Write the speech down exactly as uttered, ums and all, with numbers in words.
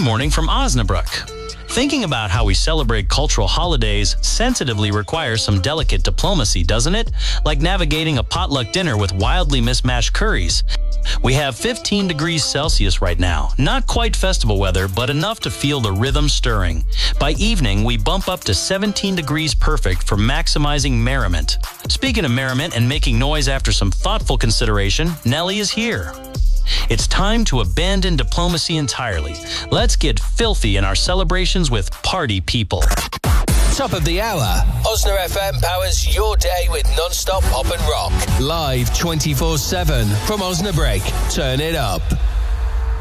morning from Osnabrück. Thinking about how we celebrate cultural holidays sensitively requires some delicate diplomacy, doesn't it? Like navigating a potluck dinner with wildly mismatched curries. We have fifteen degrees Celsius right now. Not quite festival weather, but enough to feel the rhythm stirring. By evening, we bump up to seventeen degrees perfect for maximizing merriment. Speaking of merriment and making noise after some thoughtful consideration, Nelly is here. It's time to abandon diplomacy entirely. Let's get filthy in our celebrations with party people. Top of the hour. Osna F M powers your day with non-stop pop and rock. Live twenty-four seven from Osnabrück. Turn it up.